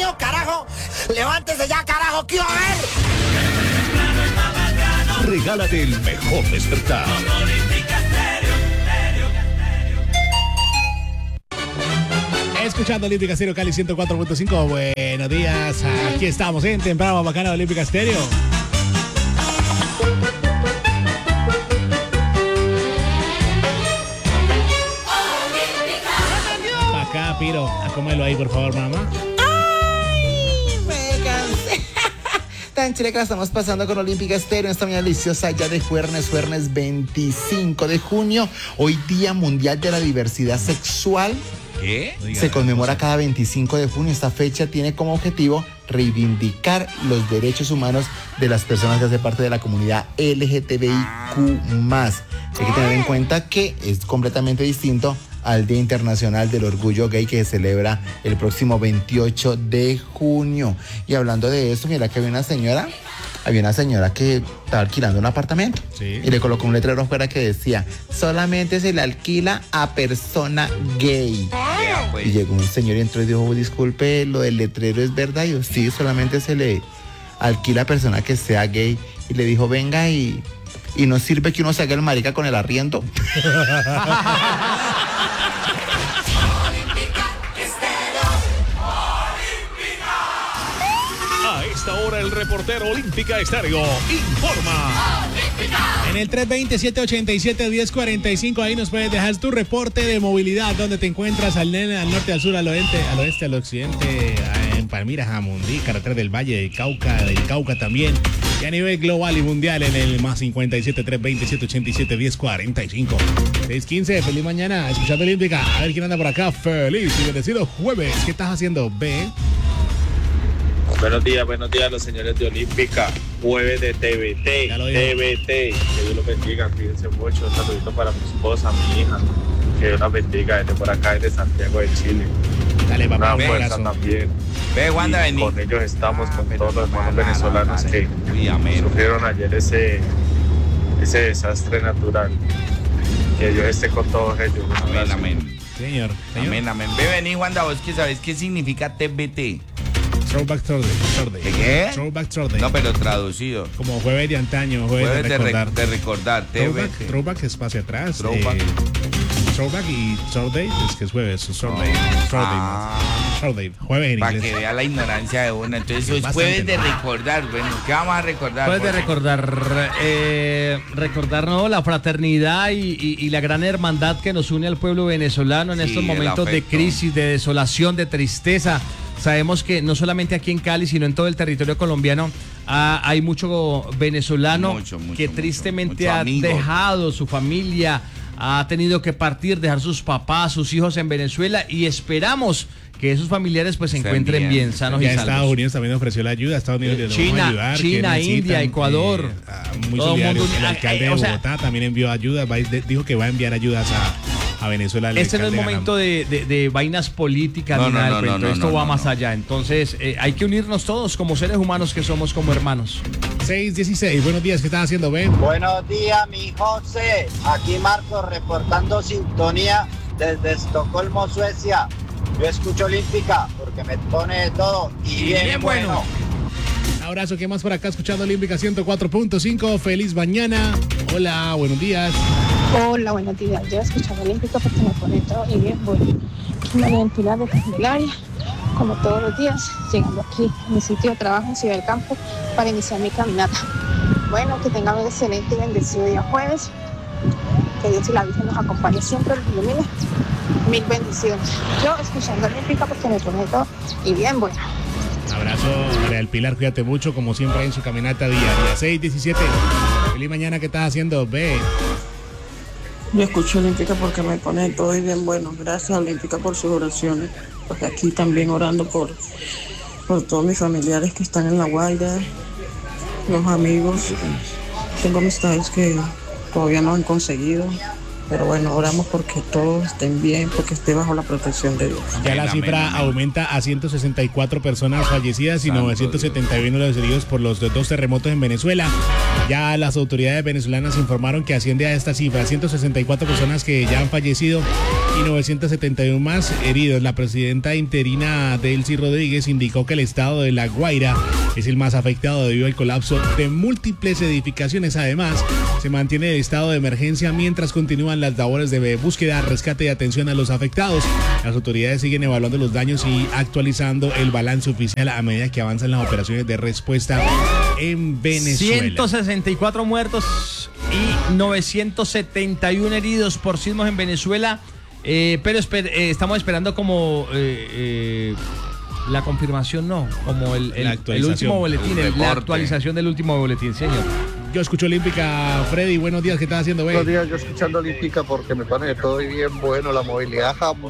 mío, carajo. Levántese ya, carajo, quiero ver. Regálate el mejor despertar. Escuchando Olímpica Estéreo Cali 104.5. Buenos días. Aquí estamos en Temprano Bacana de Olímpica Estéreo. Acá, Piro, acómelo ahí, por favor, mamá. Ay, me cansé. Tan chile que la estamos pasando con Olímpica Estéreo esta mañana deliciosa ya de jueves 25 de junio. Hoy Día Mundial de la Diversidad Sexual. ¿Qué? Se conmemora cada 25 de junio. Esta fecha tiene como objetivo reivindicar los derechos humanos de las personas que hacen parte de la comunidad LGTBIQ+. Hay que tener en cuenta que es completamente distinto al Día Internacional del Orgullo Gay que se celebra el próximo 28 de junio. Y hablando de eso, mira que había una señora que estaba alquilando un apartamento. Sí. Y le colocó un letrero afuera que decía: solamente se le alquila a persona gay. Pues. Y llegó un señor y entró y dijo: disculpe, lo del letrero es verdad. Y yo: sí, solamente se le alquila a persona que sea gay. Y le dijo: venga, y no sirve que uno se haga el marica con el arriendo. A esta hora el reportero Olímpica Estéreo informa. En el 320-787-1045, ahí nos puedes dejar tu reporte de movilidad, donde te encuentras al norte, al sur, al oeste, al occidente, en Palmira, Jamundí, carretera del Valle del Cauca también. Y a nivel global y mundial en el más 57-320-787-1045. 6:15, feliz mañana, escuchando Olímpica. A ver quién anda por acá. Feliz y bendecido jueves. ¿Qué estás haciendo, B? Buenos días los señores de Olímpica. Jueves de TVT. Que Dios los bendiga, cuídense mucho. Un saludito para mi esposa, mi hija. Que Dios las bendiga desde por acá, desde Santiago de Chile. Dale, papá, Una fuerza abrazo. también. Ve, Wanda, vení. Con ellos estamos, con todos los hermanos venezolanos que sufrieron ayer ese desastre natural. Que Dios esté con todos ellos. Un Amén, abrazo. amén. Señor. Amén, amén. Ve, vení, Wanda, vos que sabés qué significa TBT. Throwback Thursday. ¿Qué? Throwback Thursday. No, pero traducido. Como jueves de antaño, jueves de recordar. de recordar. TBT. Throwback es hacia atrás. Throwback. Throwback y Thursday es que es jueves. Thursday. Thursday. Jueves en Para inglés. que vea la ignorancia de una. Entonces, Es es bastante, jueves de ¿no? recordar. Bueno, ¿qué vamos a recordar? Puedes de Jorge? recordar ¿no? la fraternidad y la gran hermandad que nos une al pueblo venezolano en Sí, estos el momentos de afecto. crisis, de desolación, de tristeza. Sabemos que no solamente aquí en Cali, sino en todo el territorio colombiano hay mucho venezolano Mucho, que tristemente mucho ha amigo. dejado su familia, ha tenido que partir, dejar sus papás, sus hijos en Venezuela, y esperamos que esos familiares pues se Estén encuentren bien, bien. sanos Ya y salvos. Estados Unidos también ofreció la ayuda. Estados Unidos les vamos a ayudar. China, que necesitan, India, Ecuador. Muy Todo el solidario. mundo- El alcalde de o sea, Bogotá también envió ayuda. Dijo que va a enviar ayudas a Venezuela. Este no es momento de vainas políticas No, ni no, nada no, del cuento. no, Esto no, va no, más no. allá. Entonces, hay que unirnos todos como seres humanos que somos, como hermanos. 6:16. Buenos días. ¿Qué estás haciendo, Ben? Buenos días, mi José. Aquí Marcos reportando sintonía desde Estocolmo, Suecia. Yo escucho Olímpica porque me pone de todo y bien bueno. Abrazo. ¿Qué más por acá? Escuchando Olímpica 104.5. Feliz mañana. Hola, buenos días. Hola, buenos días. Yo escuchando Olímpica porque me pone todo y bien bueno. María del Pilar de Candelaria, como todos los días, llegando aquí a mi sitio de trabajo en Ciudad del Campo para iniciar mi caminata. Bueno, que tengan un excelente y bendecido día jueves. Que Dios y la Virgen nos acompañe siempre, los ilumine. Mil bendiciones. Yo escuchando Olímpica porque me pone todo y bien bueno. Abrazo, María del Pilar. Cuídate mucho, como siempre, en su caminata diaria. 6:17. Feliz mañana. ¿Qué estás haciendo, B? Yo escucho Olímpica porque me pone todo y bien bueno. Gracias a Olímpica por sus oraciones. Porque aquí también orando por todos mis familiares que están en La Guaira, los amigos. Tengo amistades que todavía no han conseguido. Pero bueno, oramos porque todos estén bien, porque esté bajo la protección de Dios. Ya la cifra aumenta a 164 personas fallecidas y 971 los heridos por los dos terremotos en Venezuela. Ya las autoridades venezolanas informaron que asciende a esta cifra, 164 personas que ya han fallecido y 971 más heridos. La presidenta interina Delcy Rodríguez indicó que el estado de La Guaira es el más afectado debido al colapso de múltiples edificaciones. Además, se mantiene el estado de emergencia mientras continúan las labores de búsqueda, rescate y atención a los afectados. Las autoridades siguen evaluando los daños y actualizando el balance oficial a medida que avanzan las operaciones de respuesta en Venezuela. 164 muertos y 971 heridos por sismos en Venezuela, pero estamos esperando como la confirmación, como el último boletín, la actualización del último boletín, señor. Yo escucho Olímpica. Freddy, buenos días, ¿qué estás haciendo, güey? Buenos días, yo escuchando Olímpica porque me pone todo bien bueno, la movilidad